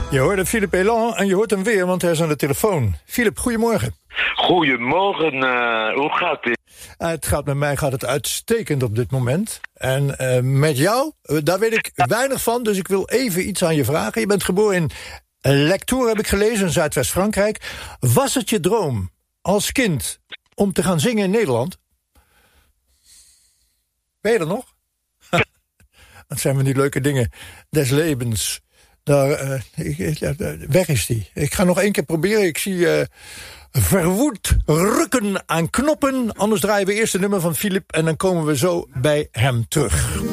Je hoorde Philippe Elan en je hoort hem weer, want hij is aan de telefoon. Philippe, goedemorgen. Goedemorgen, hoe gaat het? Het gaat met mij uitstekend op dit moment. En met jou, daar weet ik weinig van, dus ik wil even iets aan je vragen. Je bent geboren in Lectoure, heb ik gelezen, in Zuidwest-Frankrijk. Was het je droom als kind om te gaan zingen in Nederland? Ben je er nog? Dat zijn van die leuke dingen des levens. Weg is die. Ik ga nog één keer proberen. Ik zie verwoed rukken aan knoppen. Anders draaien we eerst het nummer van Philippe en dan komen we zo bij hem terug.